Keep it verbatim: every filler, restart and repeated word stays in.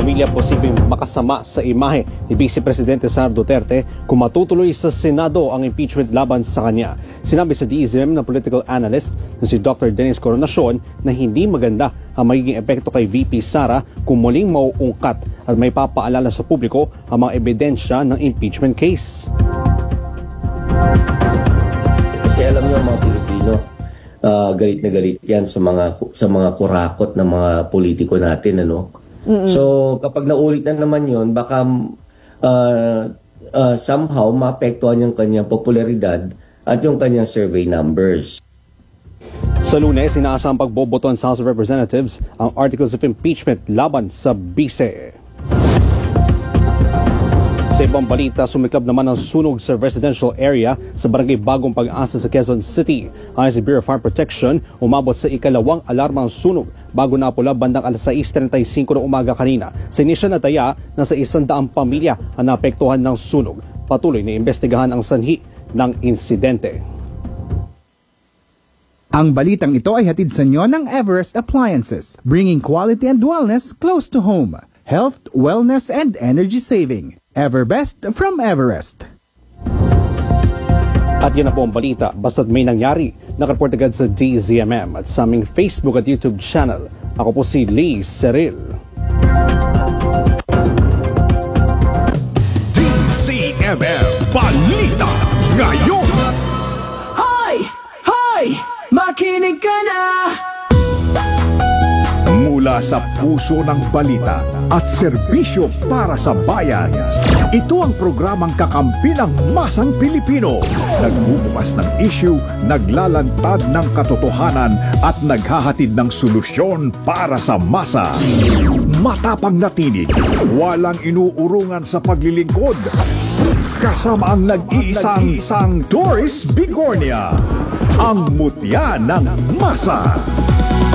pamilya posibleng makasama sa imahe ni Vice Presidente Sara Duterte kung matutuloy sa Senado ang impeachment laban sa kanya. Sinabi sa D Z M ng political analyst na si Doctor Dennis Coronacion na hindi maganda ang magiging epekto kay V P Sara kung muling mauungkat at may papaalala sa publiko ang mga ebidensya ng impeachment case. Kasi alam niyo mga Pilipino, uh, galit na galit yan sa mga sa mga kurakot ng mga politiko natin, ano. Mm-hmm. So kapag naulit na naman yon, baka uh, uh, somehow maapektuhan yung kanyang popularidad at yung kanyang survey numbers. Sa Lunes, inaasang pagboboto sa House of Representatives ang articles of impeachment laban sa Vice. Sa ibang balita, sumiklab naman ang sunog sa residential area sa barangay Bagong Pag-asa sa Quezon City. Ayon sa Bureau of Fire Protection, umabot sa ikalawang alarma ang sunog bago napula bandang alas sais trenta y cinco ng umaga kanina. Sa inisyal na taya, nasa isang daang pamilya ang naapektuhan ng sunog. Patuloy na imbestigahan ang sanhi ng insidente. Ang balitang ito ay hatid sa inyo ng Everest Appliances, bringing quality and wellness close to home. Health, wellness, and energy saving. Everbest from Everest. At yan na po ang balita. Basta't may nangyari, nakareport agad sa D Z M M at sa aming Facebook at YouTube channel. Ako po si Lee Seril. D Z M M Balita Ngayon. Hoy! Hoy! Makinig ka na! Mula sa puso ng balita at serbisyo para sa bayan. Ito ang programang kakampi ng masang Pilipino. Nagbubukas ng issue, naglalantad ng katotohanan at naghahatid ng solusyon para sa masa. Matapang na tinig, walang inuurungan sa paglilingkod. Kasama ang nag-iisang isang Doris Bigornia, ang mutya ng masa.